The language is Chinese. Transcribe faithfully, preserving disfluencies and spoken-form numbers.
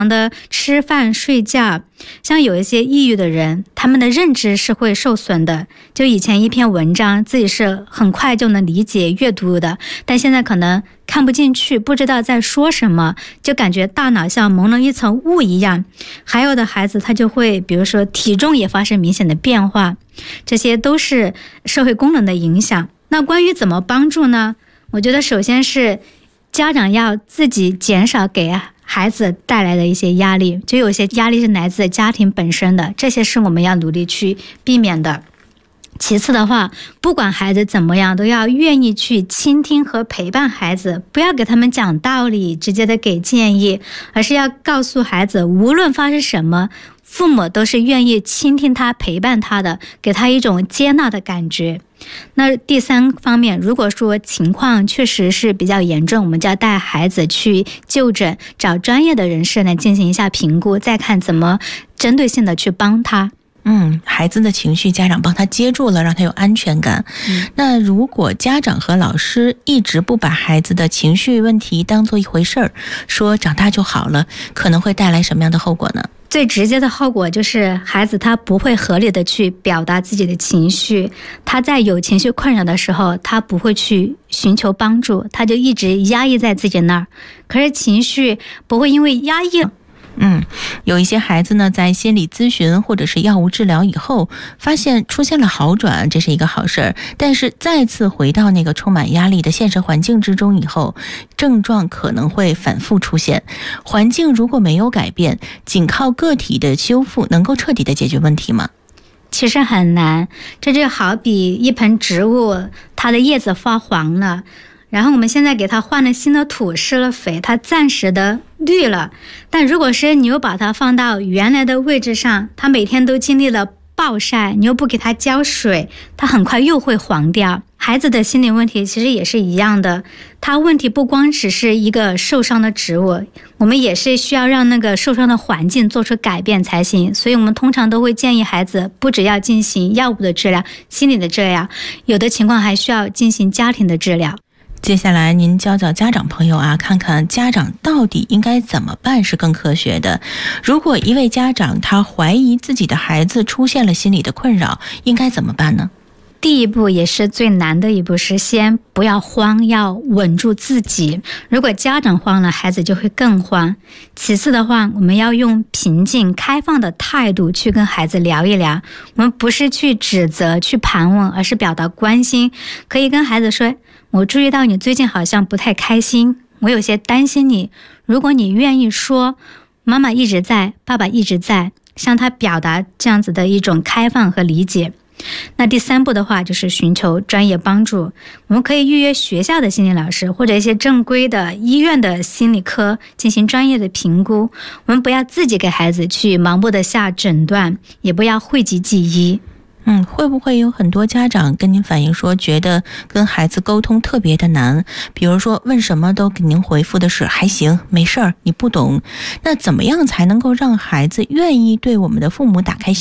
的吃饭睡觉，像有一些抑郁的人，他们的认知是会受损的。就以前一篇文章自己是很快就能理解阅读的，但现在可能看不进去，不知道在说什么，就感觉大脑像蒙了一层雾一样。还有的孩子他就会比如说体重也发生明显的变化，这些都是社会功能的影响。那关于怎么帮助呢？我觉得首先是家长要自己减少给孩子带来的一些压力，就有些压力是来自家庭本身的，这些是我们要努力去避免的。其次的话，不管孩子怎么样，都要愿意去倾听和陪伴孩子，不要给他们讲道理，直接的给建议，而是要告诉孩子，无论发生什么，父母都是愿意倾听他、陪伴他的，给他一种接纳的感觉。那第三方面，如果说情况确实是比较严重，我们就要带孩子去就诊，找专业的人士来进行一下评估，再看怎么针对性的去帮他。 嗯，孩子的情绪家长帮他接住了，让他有安全感。嗯、那如果家长和老师一直不把孩子的情绪问题当做一回事儿，说长大就好了，可能会带来什么样的后果呢？ 最直接的后果就是孩子他不会合理的去表达自己的情绪，他在有情绪困扰的时候，他不会去寻求帮助，他就一直压抑在自己那儿。可是情绪不会因为压抑嗯，有一些孩子呢，在心理咨询或者是药物治疗以后，发现出现了好转，这是一个好事儿。但是再次回到那个充满压力的现实环境之中以后，症状可能会反复出现。环境如果没有改变，仅靠个体的修复，能够彻底的解决问题吗？ 其实很难，这就好比一盆植物，它的叶子发黄了，然后我们现在给它换了新的土，施了肥，它暂时的绿了。但如果是你又把它放到原来的位置上，它每天都经历了暴晒，你又不给它浇水，它很快又会黄掉。孩子的心理问题其实也是一样的，它问题不光只是一个受伤的植物，我们也是需要让那个受伤的环境做出改变才行。所以我们通常都会建议孩子不只要进行药物的治疗、心理的治疗，有的情况还需要进行家庭的治疗。 接下来您教教家长朋友啊，看看家长到底应该怎么办是更科学的。如果一位家长他怀疑自己的孩子出现了心理的困扰，应该怎么办呢？ 第一步也是最难的一步，是先不要慌，要稳住自己。如果家长慌了，孩子就会更慌。其次的话，我们要用平静开放的态度去跟孩子聊一聊，我们不是去指责去盘问，而是表达关心。可以跟孩子说，我注意到你最近好像不太开心，我有些担心你，如果你愿意说，妈妈一直在，爸爸一直在，向他表达这样子的一种开放和理解。那第三步的话，就是寻求专业帮助。我们可以预约学校的心理老师或者一些正规的医院的心理科进行专业的评估。我们不要自己给孩子去盲目的下诊断，也不要讳疾忌医。 嗯，会不会有很多家长跟您反映说，觉得跟孩子沟通特别的难？比如说问什么都给您回复的是还行，没事儿，你不懂。那怎么样才能够让孩子愿意对我们的父母打开心